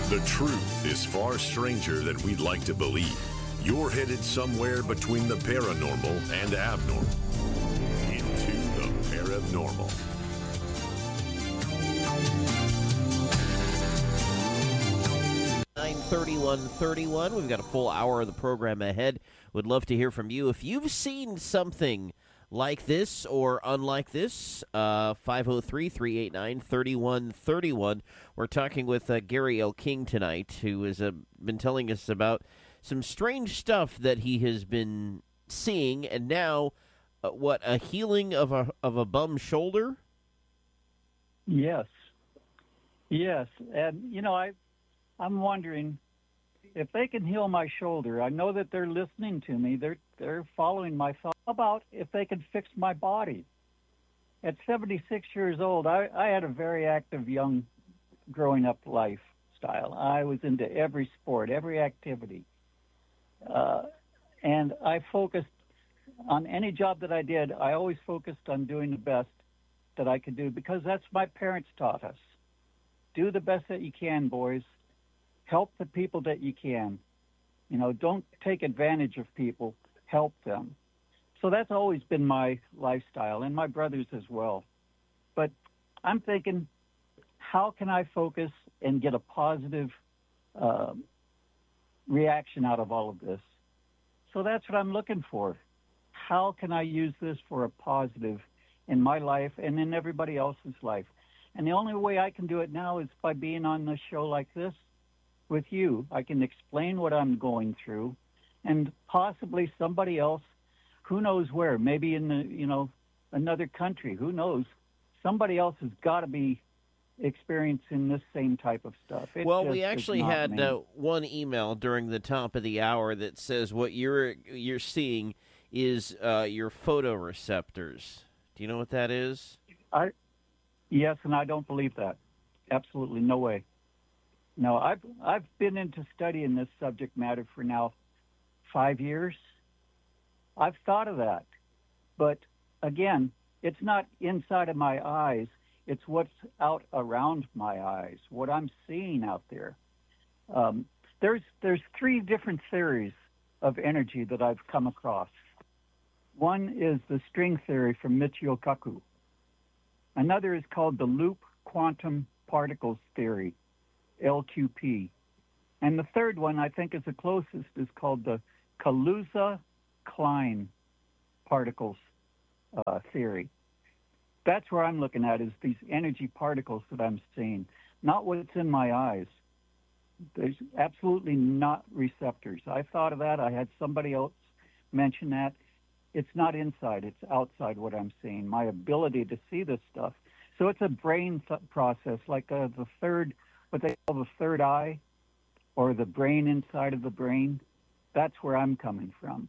The truth is far stranger than we'd like to believe. You're headed somewhere between the paranormal and abnormal. Into the paranormal. (9:31:31). We've got a full hour of the program ahead. Would love to hear from you. If you've seen something like this or unlike this, 503-389-3131. We're talking with Gary L. King tonight, who has been telling us about some strange stuff that he has been seeing, and now, a healing of a bum shoulder? Yes. And, I'm wondering if they can heal my shoulder. I know that they're listening to me. They're following my thoughts. How about if they can fix my body? At 76 years old, I had a very active young growing up lifestyle. I was into every sport, every activity. And I focused on any job that I did. I always focused on doing the best that I could do because that's what my parents taught us. Do the best that you can, boys. Help the people that you can. Don't take advantage of people. Help them. So that's always been my lifestyle, and my brothers as well. But I'm thinking, how can I focus and get a positive reaction out of all of this? So that's what I'm looking for. How can I use this for a positive in my life and in everybody else's life? And the only way I can do it now is by being on a show like this with you. I can explain what I'm going through, and possibly somebody else, who knows where, maybe in another country, who knows? Somebody else has got to be experiencing this same type of stuff. Well, we actually had one email during the top of the hour that says what you're seeing is your photoreceptors. Do you know what that is? Yes, and I don't believe that. Absolutely no way. No, I've been into studying this subject matter for now 5 years. I've thought of that. But again, it's not inside of my eyes. It's what's out around my eyes, what I'm seeing out there. There's three different theories of energy that I've come across. One is the string theory from Michio Kaku. Another is called the loop quantum particles theory, LQP. And the third one, I think is the closest, is called the Kaluza-Klein particles theory. That's where I'm looking at, is these energy particles that I'm seeing, not what's in my eyes. There's absolutely not receptors. I thought of that. I had somebody else mention that. It's not inside, it's outside what I'm seeing, my ability to see this stuff. So it's a brain process, like what they call the third eye, or the brain inside of the brain. That's where I'm coming from.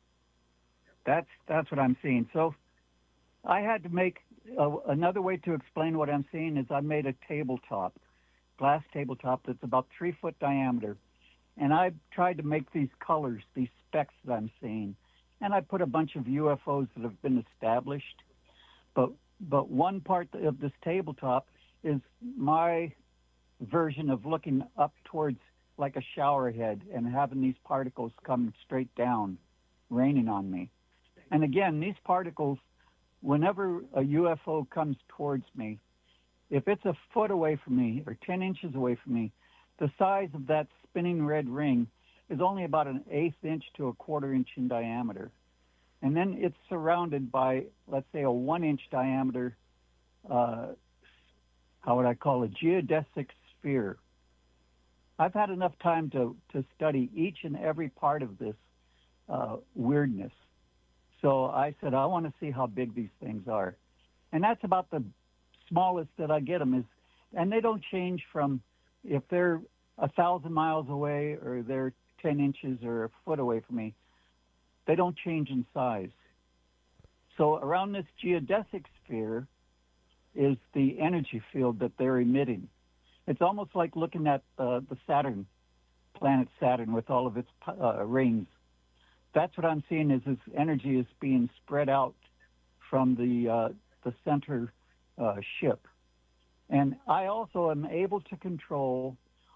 That's what I'm seeing. So I had to make another way to explain what I'm seeing is I made a glass tabletop that's about 3 foot diameter. And I tried to make these colors, these specks that I'm seeing. And I put a bunch of UFOs that have been established. But one part of this tabletop is my version of looking up towards like a shower head and having these particles come straight down, raining on me. And again, these particles, whenever a UFO comes towards me, if it's a foot away from me or 10 inches away from me, the size of that spinning red ring is only about an 1/8 inch to a 1/4 inch in diameter. And then it's surrounded by, let's say, a 1 inch diameter, how would I call it, geodesic sphere. I've had enough time to study each and every part of this weirdness. So I said, I want to see how big these things are. And that's about the smallest that I get them. And they don't change from if they're 1,000 miles away or they're 10 inches or a foot away from me. They don't change in size. So around this geodesic sphere is the energy field that they're emitting. It's almost like looking at the planet Saturn with all of its rings. That's what I'm seeing is this energy is being spread out from the center ship. And I also am able to control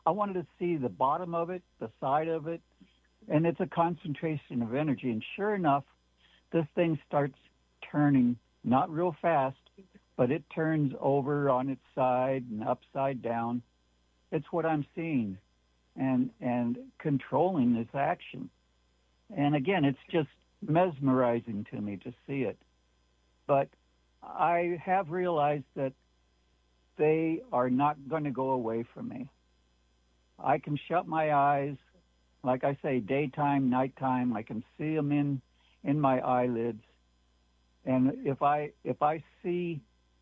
I wanted to see the bottom of it, the side of it, and it's a concentration of energy. And sure enough, this thing starts turning, not real fast, but it turns over on its side and upside down. It's what I'm seeing and controlling this action. And again, it's just mesmerizing to me to see it. But I have realized that they are not going to go away from me. I can shut my eyes, like I say, daytime, nighttime. I can see them in my eyelids. And if I see,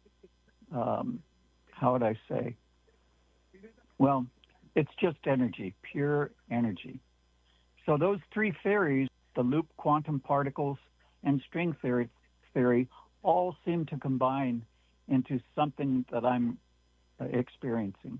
how would I say? Well, it's just energy, pure energy. So those three theories, the loop quantum particles and string theory, all seem to combine into something that I'm experiencing.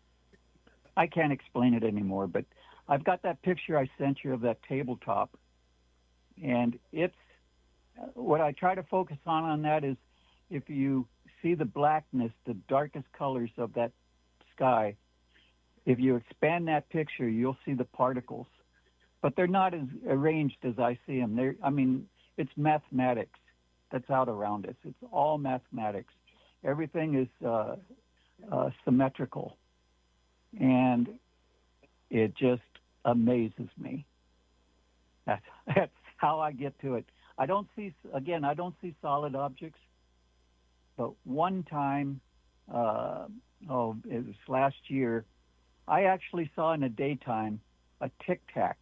I can't explain it anymore, but I've got that picture I sent you of that tabletop, and it's what I try to focus on that is if you see the blackness, the darkest colors of that sky, if you expand that picture, you'll see the particles. But they're not as arranged as I see them. It's mathematics that's out around us. It's all mathematics. Everything is symmetrical. And it just amazes me. That's how I get to it. I don't see solid objects. But one time, it was last year, I actually saw in the daytime a Tic Tac.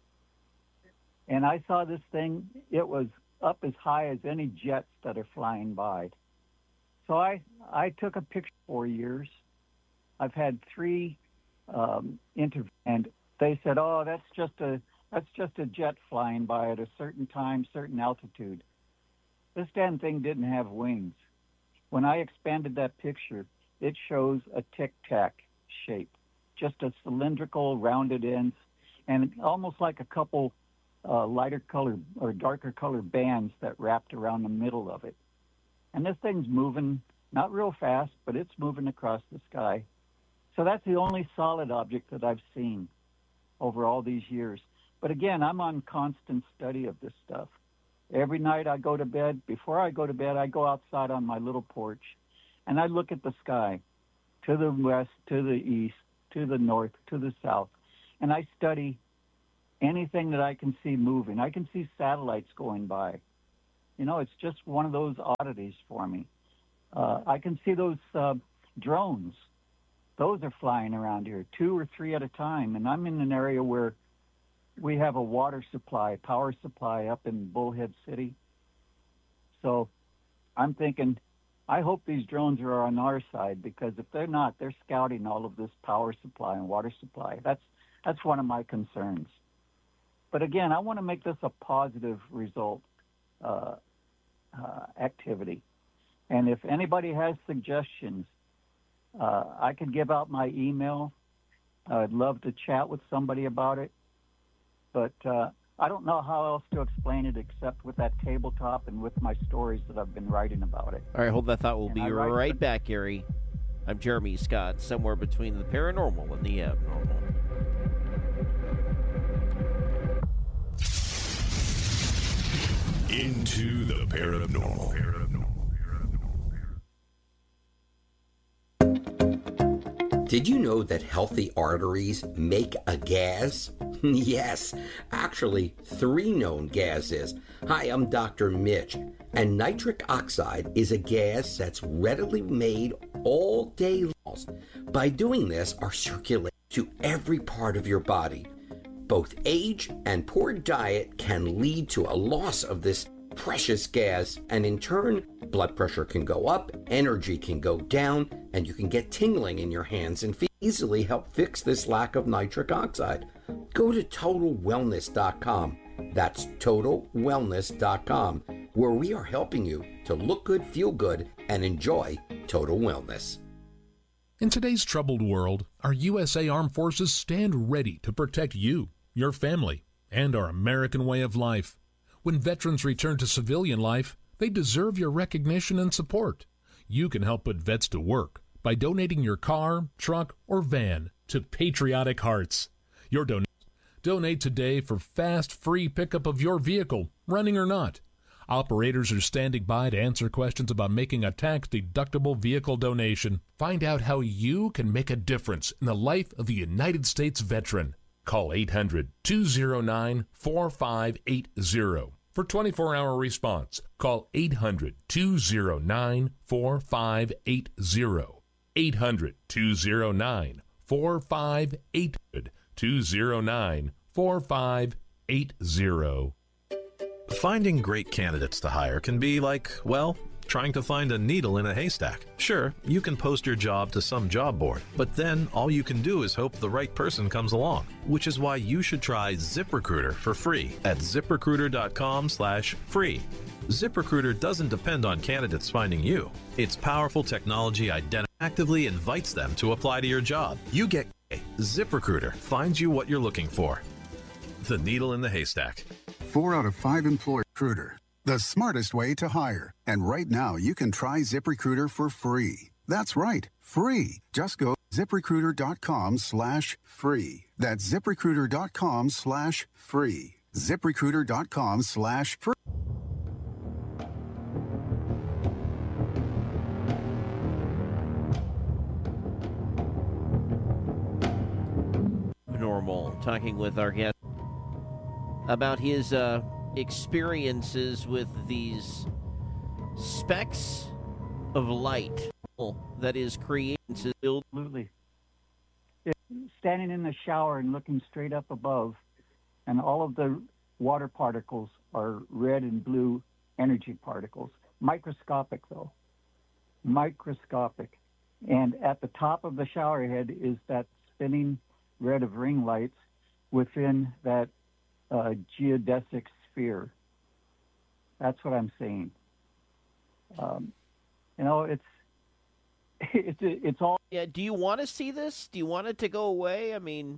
And I saw this thing, it was up as high as any jets that are flying by. So I took a picture for 4 years. I've had 3 interviews, and they said, "Oh, that's just a jet flying by at a certain time, certain altitude." This damn thing didn't have wings. When I expanded that picture, it shows a tic-tac shape, just a cylindrical, rounded ends, and almost like a couple lighter color or darker color bands that wrapped around the middle of it. And this thing's moving, not real fast, but it's moving across the sky. So that's the only solid object that I've seen over all these years. But again, I'm on constant study of this stuff. Every night I go to bed, before I go to bed, I go outside on my little porch and I look at the sky, to the west, to the east, to the north, to the south, and I study anything that I can see moving. I can see satellites going by. It's just one of those oddities for me. I can see those drones. Those are flying around here, 2 or 3 at a time, and I'm in an area where we have a water supply, power supply up in Bullhead City. So I'm thinking, I hope these drones are on our side, because if they're not, they're scouting all of this power supply and water supply. That's one of my concerns. But again, I want to make this a positive result activity. And if anybody has suggestions, I could give out my email. I'd love to chat with somebody about it. But I don't know how else to explain it except with that tabletop and with my stories that I've been writing about it. All right, hold that thought. We'll be right back, Gary. I'm Jeremy Scott, somewhere between the paranormal and the abnormal. Into the paranormal. Did you know that healthy arteries make a gas? Yes, actually 3 known gases. Hi, I'm Dr. Mitch, and nitric oxide is a gas that's readily made all day long. By doing this, our circulation to every part of your body. Both age and poor diet can lead to a loss of this precious gas, and in turn, blood pressure can go up, energy can go down, and you can get tingling in your hands and feet. Easily help fix this lack of nitric oxide. Go to TotalWellness.com. That's TotalWellness.com, where we are helping you to look good, feel good, and enjoy total wellness. In today's troubled world, our USA Armed Forces stand ready to protect you, your family, and our American way of life. When veterans return to civilian life, they deserve your recognition and support. You can help put vets to work by donating your car, truck, or van to patriotic hearts. Your donate today for fast, free pickup of your vehicle, running or not. Operators are standing by to answer questions about making a tax-deductible vehicle donation. Find out how you can make a difference in the life of a United States veteran. Call 800-209-4580 for 24-hour response. Call 800-209-4580. 800-209-4580. 209-4580. Finding great candidates to hire can be like, well, trying to find a needle in a haystack. Sure, you can post your job to some job board, but then all you can do is hope the right person comes along, which is why you should try ZipRecruiter for free at ZipRecruiter.com/free. ZipRecruiter doesn't depend on candidates finding you. Its powerful technology actively invites them to apply to your job. You get ZipRecruiter finds you what you're looking for. The needle in the haystack. 4 out of 5 employers. Recruiter, the smartest way to hire. And right now, you can try ZipRecruiter for free. That's right, free. Just go ZipRecruiter.com/free. That's ZipRecruiter.com/free. ZipRecruiter.com/free. Normal, talking with our guest about his experiences with these specks of light that is created. Absolutely. Standing in the shower and looking straight up above, and all of the water particles are red and blue energy particles. Microscopic, though. Microscopic. And at the top of the shower head is that spinning red of ring lights within that geodesic sphere. That's what I'm saying. It's all. Yeah. Do you want to see this? Do you want it to go away? I mean,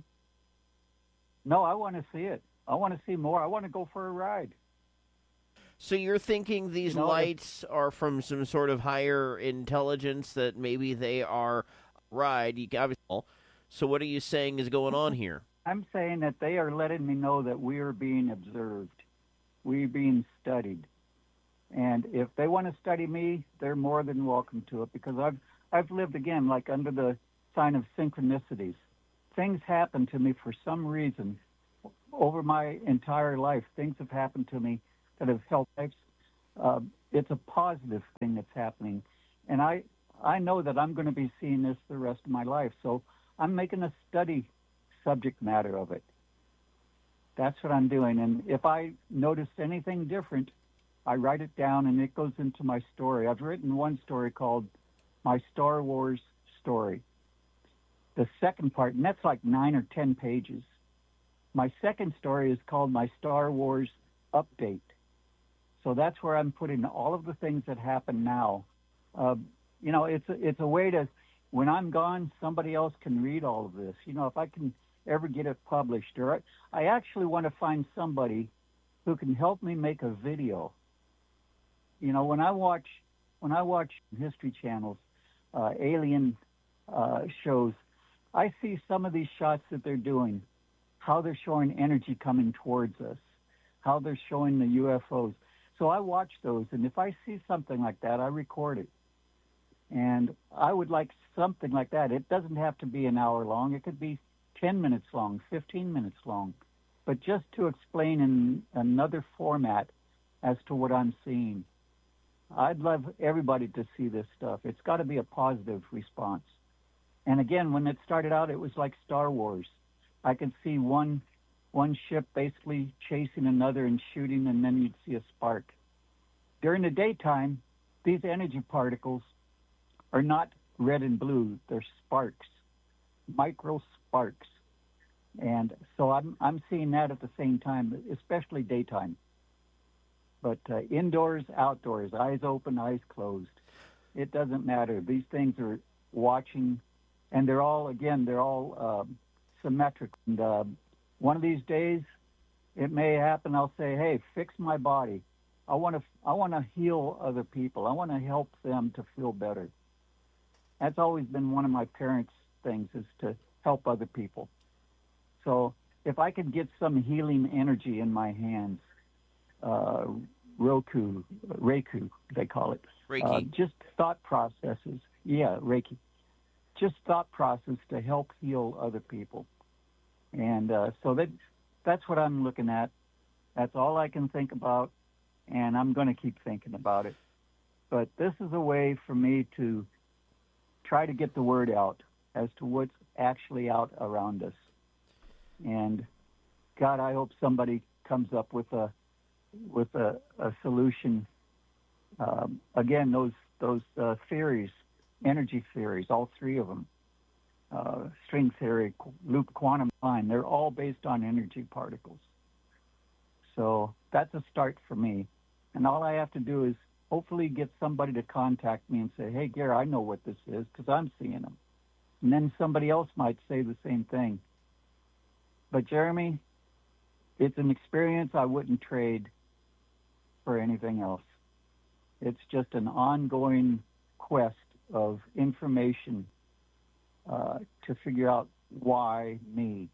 no. I want to see it. I want to see more. I want to go for a ride. So you're thinking these lights are from some sort of higher intelligence, that maybe they are ride. So what are you saying is going on here? I'm saying that they are letting me know that we are being observed. We're being studied. And if they want to study me, they're more than welcome to it, because I've lived, again, like under the sign of synchronicities. Things happen to me for some reason. Over my entire life, things have happened to me that have helped. It's a positive thing that's happening. And I know that I'm going to be seeing this the rest of my life. So I'm making a study subject matter of it. That's what I'm doing. And if I notice anything different, I write it down and it goes into my story. I've written one story called My Star Wars Story. The second part, and that's like 9 or 10 pages. My second story is called My Star Wars Update. So that's where I'm putting all of the things that happen now. It's a way to, when I'm gone, somebody else can read all of this. If I can ever get it published, or I actually want to find somebody who can help me make a video. When I watch History Channel's alien shows, I see some of these shots that they're doing, how they're showing energy coming towards us, how they're showing the UFOs. So I watch those, and if I see something like that, I record it. And I would like something like that. It doesn't have to be an hour long. It could be 10 minutes long, 15 minutes long, but just to explain in another format as to what I'm seeing. I'd love everybody to see this stuff. It's got to be a positive response. And again, when it started out, it was like Star Wars. I could see one ship basically chasing another and shooting, and then you'd see a spark. During the daytime, these energy particles are not red and blue. They're sparks, micro sparks. And so I'm seeing that at the same time, especially daytime. But indoors, outdoors, eyes open, eyes closed. It doesn't matter. These things are watching, and they're all symmetrical. And one of these days, it may happen. I'll say, "Hey, fix my body. I want to heal other people. I want to help them to feel better." That's always been one of my parents' things, is to help other people. So if I could get some healing energy in my hands, Reiku, they call it. Reiki. Just thought processes. Yeah, Reiki. Just thought process to help heal other people. And so that's what I'm looking at. That's all I can think about, and I'm going to keep thinking about it. But this is a way for me to try to get the word out as to what's actually out around us. And God, I hope somebody comes up with a solution. Again, those theories, energy theories, all three of them, string theory, loop quantum line, they're all based on energy particles. So that's a start for me. And all I have to do is hopefully get somebody to contact me and say, hey, Gary, I know what this is because I'm seeing them. And then somebody else might say the same thing. But Jeremy, it's an experience I wouldn't trade for anything else. It's just an ongoing quest of information to figure out why me.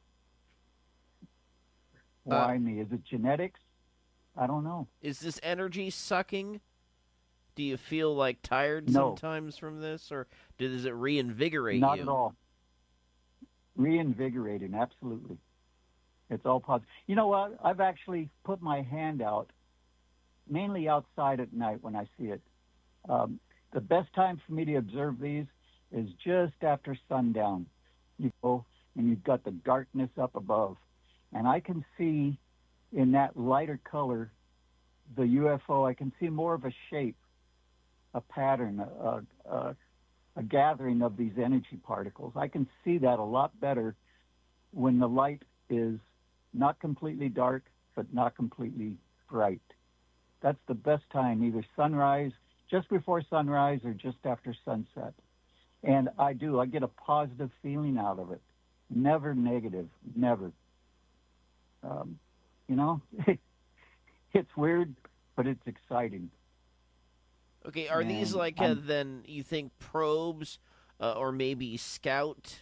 Why me? Is it genetics? I don't know. Is this energy sucking? Do you feel like tired sometimes from this, or does it reinvigorate you? Not at all. Reinvigorating, absolutely. It's all positive. You know what? I've actually put my hand out, mainly outside at night when I see it. The best time for me to observe these is just after sundown. You go and you've got the darkness up above. And I can see in that lighter color, the UFO, I can see more of a shape, a pattern, a gathering of these energy particles. I can see that a lot better when the light is not completely dark, but not completely bright. That's the best time, either sunrise, just before sunrise, or just after sunset. And I get a positive feeling out of it. Never negative, never. It's weird, but it's exciting. Okay, are these like then you think probes or maybe scout?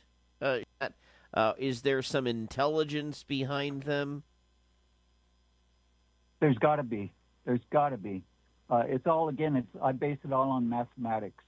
Is there some intelligence behind them? There's got to be. It's all, again, I base it all on mathematics.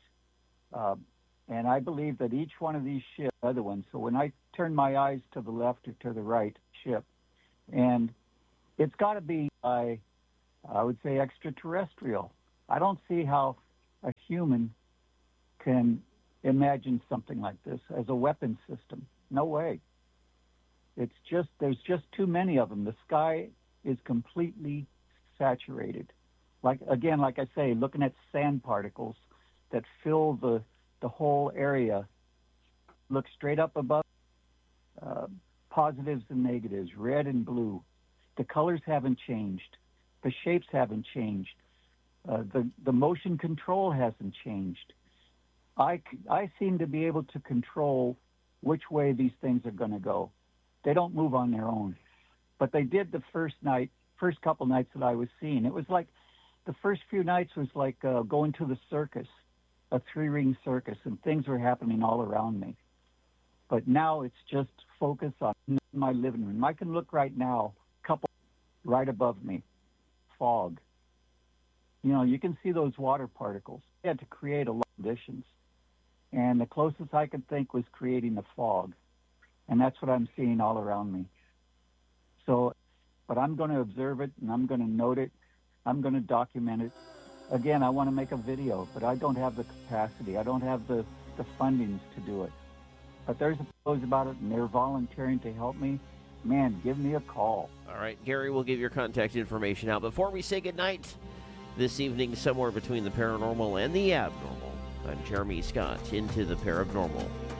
And I believe that each one of these ships, other ones, so when I turn my eyes to the left or to the right ship, and it's got to be, I would say, extraterrestrial. I don't see how a human can imagine something like this as a weapon system. No way. There's just too many of them. The sky is completely saturated. Like I say, looking at sand particles that fill the whole area, look straight up above, positives and negatives, red and blue. The colors haven't changed. The shapes haven't changed. The motion control hasn't changed. I seem to be able to control which way these things are going to go. They don't move on their own. But they did the first couple nights that I was seeing. It was like the first few nights was like going to the circus, a 3-ring circus, and things were happening all around me. But now it's just focused on my living room. I can look right now, couple right above me, fog. You can see those water particles. They had to create a lot of conditions. And the closest I could think was creating the fog. And that's what I'm seeing all around me. So, but I'm going to observe it, and I'm going to note it. I'm going to document it. Again, I want to make a video, but I don't have the capacity. I don't have the fundings to do it. But there's those about it, and they're volunteering to help me. Man, give me a call. All right, Gary, we'll give your contact information out. Before we say goodnight this evening, somewhere between the paranormal and the abnormal, I'm Jeremy Scott, Into the Paranormal.